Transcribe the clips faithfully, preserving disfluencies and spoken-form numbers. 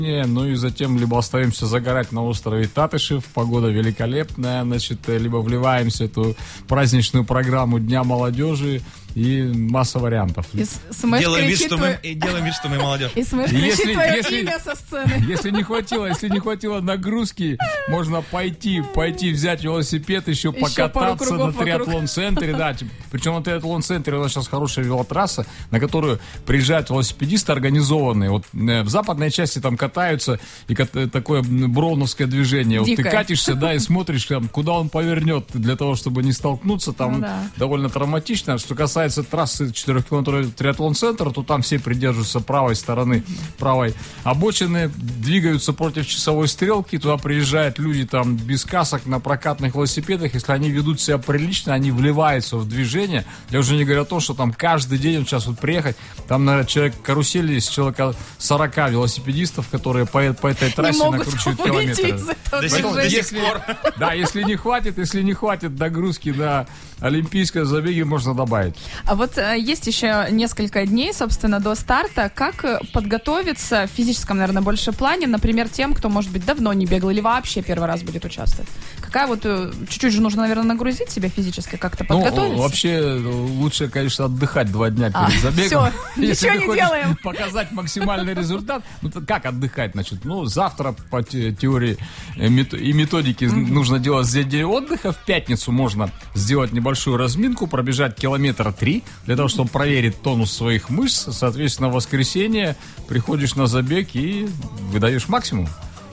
Ну и затем либо остаемся загорать на острове Татышев, погода великолепная, значит, либо вливаемся в эту праздничную программу Дня молодежи, и масса вариантов. И делаем, вид, что мы, и делаем вид, что мы молодежь. И Смэш кричит твое имя со сцены. Если не хватило, если не хватило нагрузки, можно пойти, пойти взять велосипед, еще, еще покататься на триатлон-центре. Да, причем на триатлон-центре у нас сейчас хорошая велотрасса, на которую приезжают велосипедисты организованные. Вот в западной части там катаются, и такое броуновское движение. Вот ты катишься, да, и смотришь, там, куда он повернет, для того, чтобы не столкнуться. Там ну, да. довольно травматично. Что касается трассы четырехкилометрового триатлон-центра, то там все придерживаются правой стороны, правой обочины, двигаются против часовой стрелки, туда приезжают люди там без касок на прокатных велосипедах, если они ведут себя прилично, они вливаются в движение. Я уже не говорю о том, что там каждый день, вот сейчас вот приехать, там, наверное, человек карусели из человека сорок велосипедистов, которые по, по этой трассе накручивают километры. Поэтому, если, да, если не хватит, если не хватит нагрузки до олимпийской забеги, можно добавить. А вот э, есть еще несколько дней, собственно, до старта. Как подготовиться в физическом, наверное, больше плане, например, тем, кто, может быть, давно не бегал или вообще первый раз будет участвовать? Какая вот... Э, чуть-чуть же нужно, наверное, нагрузить себя физически, как-то подготовиться? Ну, вообще, лучше, конечно, отдыхать два дня перед а, забегом. Все, ничего не делаем. Показать максимальный результат. Ну, как отдыхать, значит? Ну, завтра по теории и методике mm-hmm. нужно делать день отдыха. В пятницу можно сделать небольшую разминку, пробежать километр три, для того, чтобы проверить тонус своих мышц. Соответственно, в воскресенье приходишь на забег и выдаешь максимум.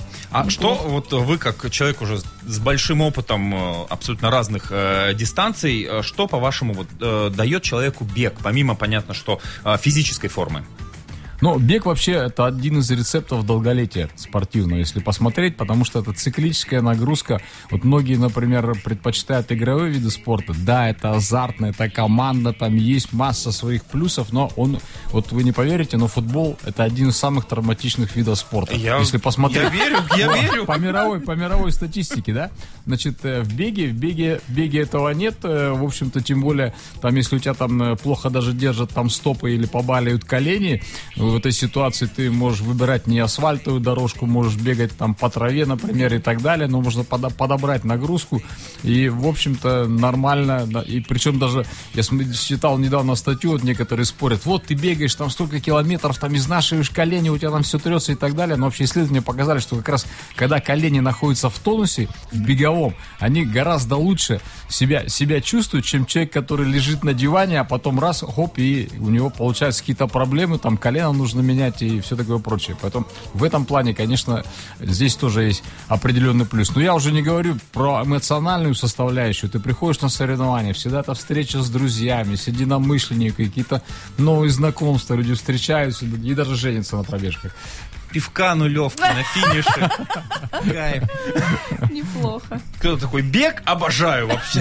А ну, что вот вы, как человек уже с большим опытом абсолютно разных э, дистанций, что, по-вашему, вот, э, дает человеку бег, помимо, понятно, что э, физической формы? Ну, бег вообще это один из рецептов долголетия спортивного, если посмотреть, потому что это циклическая нагрузка. Вот многие, например, предпочитают игровые виды спорта. Да, это азартно, это команда, там есть масса своих плюсов, но он, вот вы не поверите, но футбол это один из самых травматичных видов спорта. Я, если посмотреть, я верю, я верю. По мировой, по мировой статистике, да, значит, в беге, в беге, в беге этого нет, в общем-то, тем более, там, если у тебя там плохо даже держат там стопы или побаливают колени, в этой ситуации ты можешь выбирать не асфальтовую дорожку, можешь бегать там по траве, например, и так далее, но можно подо- подобрать нагрузку, и, в общем-то, нормально, да, и причем даже, я читал недавно статью, вот некоторые спорят, вот ты бегаешь там столько километров, там изнашиваешь колени, у тебя там все трется и так далее, но вообще исследования показали, что как раз, когда колени находятся в тонусе, в беговом, они гораздо лучше себя, себя чувствуют, чем человек, который лежит на диване, а потом раз, хоп, и у него получаются какие-то проблемы, там колено нужно менять и все такое прочее. Поэтому в этом плане, конечно, здесь тоже есть определенный плюс. Но я уже не говорю про эмоциональную составляющую. Ты приходишь на соревнования, всегда это встреча с друзьями, с единомышленниками, какие-то новые знакомства, люди встречаются и даже женятся на пробежках. Пивка нулевка на финише. Кайф. Неплохо. Кто такой? Бег обожаю вообще.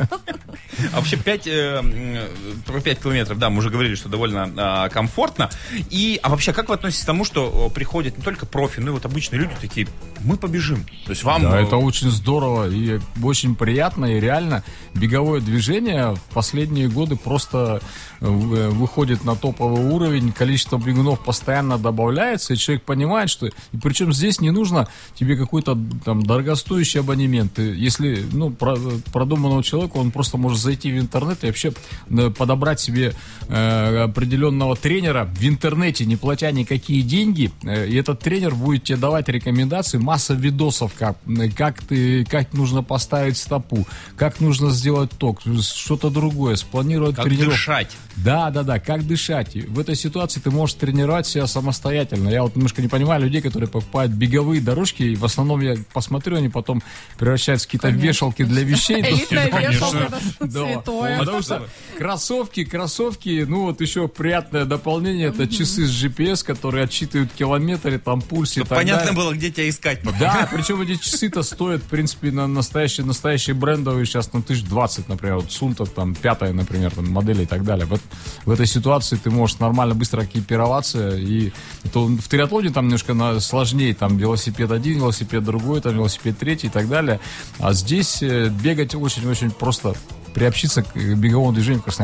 А вообще пять, э, про пять километров, да, мы уже говорили, что довольно э, комфортно. И, а вообще, как вы относитесь к тому, что приходят не только профи, но и вот обычные люди такие, мы побежим. То есть вам... Да, это очень здорово и очень приятно, и реально беговое движение в последние годы просто выходит на топовый уровень, количество бегунов постоянно добавляется, и человек понимает, что... И причем здесь не нужно тебе какой-то там дорогостоящий абонемент. Если, ну, про, продуманного человека, он просто может зайти в интернет и вообще подобрать себе э, определенного тренера в интернете, не платя никакие деньги, э, и этот тренер будет тебе давать рекомендации, масса видосов, как, как, ты, как нужно поставить стопу, как нужно сделать ток, что-то другое, спланировать как тренировку. Дышать. Да, да, да, как дышать. И в этой ситуации ты можешь тренировать себя самостоятельно. Я вот немножко не понимаю людей, которые покупают беговые дорожки, и в основном я посмотрю, они потом превращаются в какие-то Конечно. вешалки для вещей. Элитная вешалка, да. Потому что кроссовки, кроссовки, ну вот еще приятное дополнение, это часы с джи пи эс, которые отсчитывают километры, там пульс и так далее. Понятно было, где тебя искать. Да, причем эти часы-то стоят, в принципе, на настоящие, настоящие брендовые сейчас на тысяч двадцать, например, вот Сунта, там, пятая, например, там, модели и так далее. Вот в этой ситуации ты можешь нормально, быстро экипироваться, и то в триатлоне там немножко на, сложнее, там велосипед один, велосипед другой, там велосипед третий и так далее, а здесь бегать очень-очень просто приобщиться к беговому движению в Красноярске.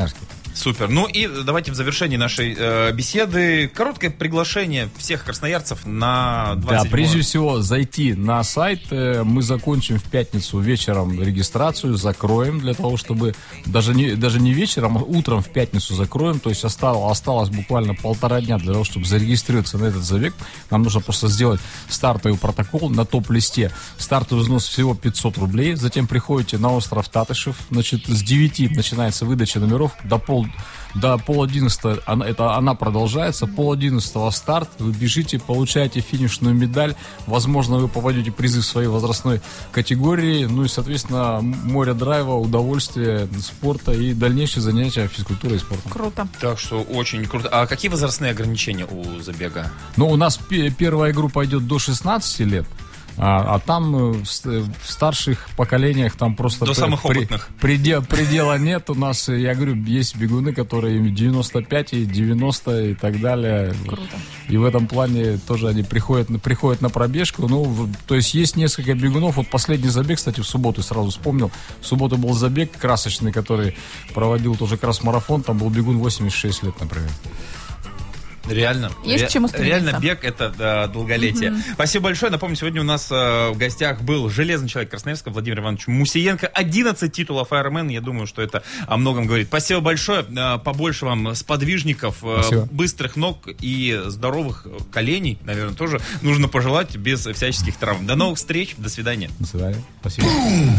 Супер. Ну и давайте в завершении нашей э, беседы короткое приглашение всех красноярцев на двадцать седьмое. Да, прежде всего зайти на сайт. Мы закончим в пятницу вечером регистрацию, закроем для того, чтобы даже не, даже не вечером, а утром в пятницу закроем. То есть осталось, осталось буквально полтора дня для того, чтобы зарегистрироваться на этот забег. Нам нужно просто сделать стартовый протокол на топ-листе. Стартовый взнос всего пятьсот рублей. Затем приходите на остров Татышев. Значит, с девяти начинается выдача номеров до пол До пол одиннадцатого она, это, она продолжается. Пол одиннадцатого старт. Вы бежите, получаете финишную медаль. Возможно, вы попадете в призы в своей возрастной категории. Ну и, соответственно, море драйва, удовольствия, спорта и дальнейшие занятия физкультурой и спортом. Круто. Так что очень круто. А какие возрастные ограничения у забега? Ну, у нас п- первая группа идет до шестнадцати лет. А, а там в, в старших поколениях там просто до при, самых опытных при, предел, предела нет. У нас, я говорю, есть бегуны, которые девяносто пять и девяносто и так далее. Круто. И в этом плане тоже они приходят, приходят на пробежку. Ну, то есть есть несколько бегунов. Вот последний забег, кстати, в субботу сразу вспомнил. В субботу был забег красочный, который проводил тоже кросс-марафон. Там был бегун восемьдесят шесть лет, например. Реально. Есть Ре- к чему стремиться. Реально бег — это да, долголетие. Mm-hmm. Спасибо большое. Напомню, сегодня у нас э, в гостях был железный человек Красноярска Владимир Иванович Мусиенко. одиннадцать титулов Ironman. Я думаю, что это о многом говорит. Спасибо большое. Э, побольше вам сподвижников, э, быстрых ног и здоровых коленей, наверное, тоже нужно пожелать без всяческих травм. До новых встреч. До свидания. До свидания. Спасибо.